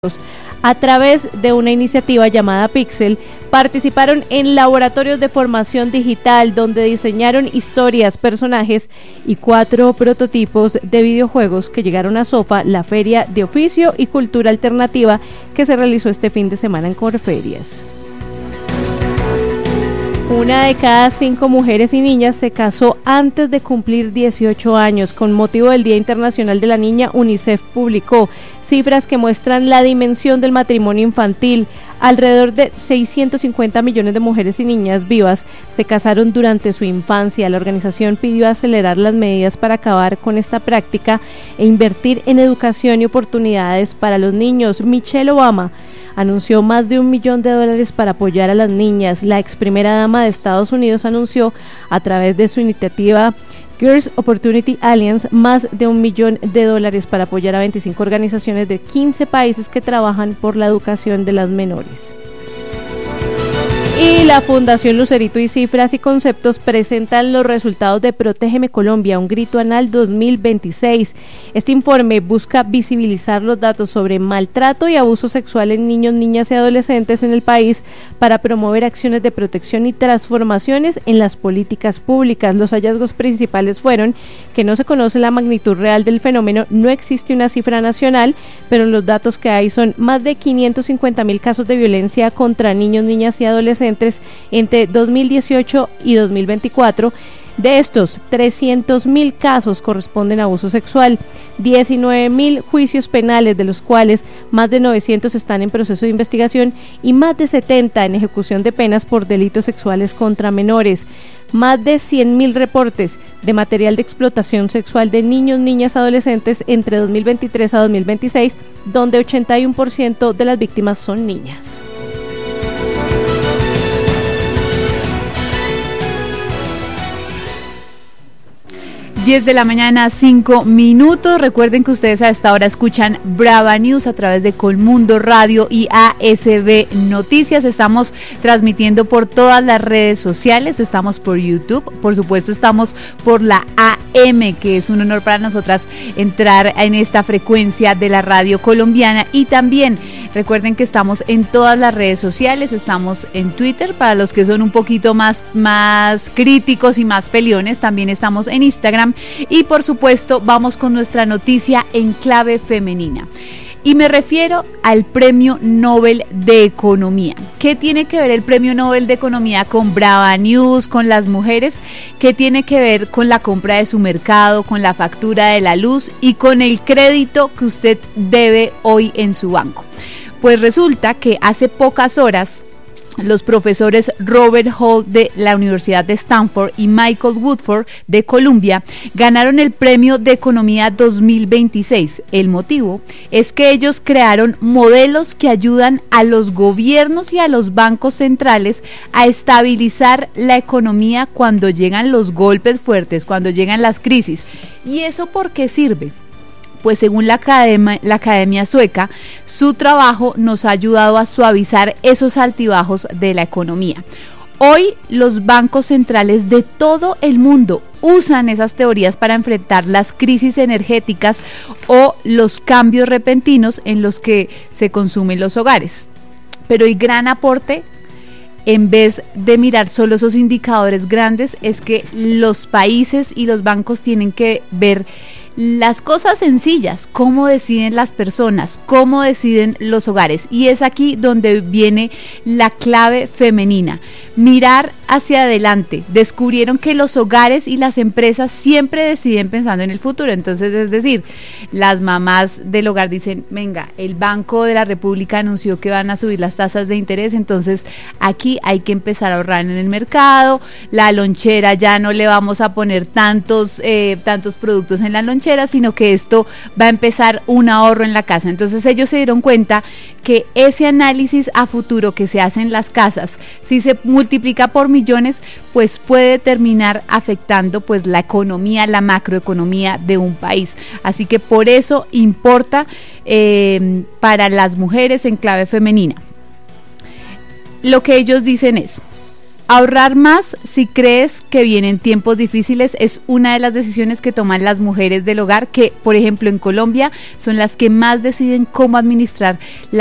A través de una iniciativa llamada Pixel, participaron en laboratorios de formación digital donde diseñaron historias, personajes y 4 prototipos de videojuegos que llegaron a SOFA, la Feria de Oficio y Cultura Alternativa que se realizó este fin de semana en Corferias. Una de cada 5 mujeres y niñas se casó antes de cumplir 18 años. Con motivo del Día Internacional de la Niña, UNICEF publicó cifras que muestran la dimensión del matrimonio infantil. Alrededor de 650 millones de mujeres y niñas vivas se casaron durante su infancia. La organización pidió acelerar las medidas para acabar con esta práctica e invertir en educación y oportunidades para los niños. Michelle Obama anunció más de $1 millón para apoyar a las niñas. La ex primera dama de Estados Unidos anunció a través de su iniciativa Girls Opportunity Alliance más de $1 millón para apoyar a 25 organizaciones de 15 países que trabajan por la educación de las menores. Y la Fundación Lucerito y Cifras y Conceptos presentan los resultados de Protégeme Colombia, un grito anal 2026. Este informe busca visibilizar los datos sobre maltrato y abuso sexual en niños, niñas y adolescentes en el país para promover acciones de protección y transformaciones en las políticas públicas. Los hallazgos principales fueron que no se conoce la magnitud real del fenómeno, no existe una cifra nacional, pero los datos que hay son más de 550,000 casos de violencia contra niños, niñas y adolescentes entre 2018 y 2024. De estos, 300,000 casos corresponden a abuso sexual, 19,000 juicios penales, de los cuales más de 900 están en proceso de investigación y más de 70 en ejecución de penas por delitos sexuales contra menores. Más de 100,000 reportes de material de explotación sexual de niños, niñas, adolescentes entre 2023 a 2026, donde 81% de las víctimas son niñas. 10 de la mañana, 5 minutos. Recuerden que ustedes a esta hora escuchan Brava News a través de Colmundo Radio y ASB Noticias. Estamos transmitiendo por todas las redes sociales, estamos por YouTube, por supuesto estamos por la AM, que es un honor para nosotras entrar en esta frecuencia de la radio colombiana. Y también recuerden que estamos en todas las redes sociales, estamos en Twitter, para los que son un poquito más críticos y más peleones, también estamos en Instagram. Y por supuesto vamos con nuestra noticia en clave femenina. Y me refiero al Premio Nobel de Economía. ¿Qué tiene que ver el Premio Nobel de Economía con Brava News, con las mujeres? ¿Qué tiene que ver con la compra de su mercado, con la factura de la luz y con el crédito que usted debe hoy en su banco? Pues resulta que hace pocas horas los profesores Robert Hall de la Universidad de Stanford y Michael Woodford de Columbia ganaron el Premio de Economía 2026. El motivo es que ellos crearon modelos que ayudan a los gobiernos y a los bancos centrales a estabilizar la economía cuando llegan los golpes fuertes, cuando llegan las crisis. ¿Y eso por qué sirve? Pues según la Academia Sueca, su trabajo nos ha ayudado a suavizar esos altibajos de la economía. Hoy los bancos centrales de todo el mundo usan esas teorías para enfrentar las crisis energéticas o los cambios repentinos en los que se consumen los hogares. Pero el gran aporte, en vez de mirar solo esos indicadores grandes, es que los países y los bancos tienen que ver las cosas sencillas, cómo deciden las personas, cómo deciden los hogares. Y es aquí donde viene la clave femenina. Mirar hacia adelante. Descubrieron que los hogares y las empresas siempre deciden pensando en el futuro. Entonces, es decir, las mamás del hogar dicen, venga, el Banco de la República anunció que van a subir las tasas de interés, entonces aquí hay que empezar a ahorrar en el mercado. La lonchera, ya no le vamos a poner tantos productos en la lonchera, sino que esto va a empezar un ahorro en la casa. Entonces ellos se dieron cuenta que ese análisis a futuro que se hace en las casas, si se multiplica por millones, pues puede terminar afectando pues la economía, la macroeconomía de un país. Así que por eso importa para las mujeres en clave femenina. Lo que ellos dicen es, Ahorrar más si crees que vienen tiempos difíciles es una de las decisiones que toman las mujeres del hogar, que por ejemplo en Colombia son las que más deciden cómo administrar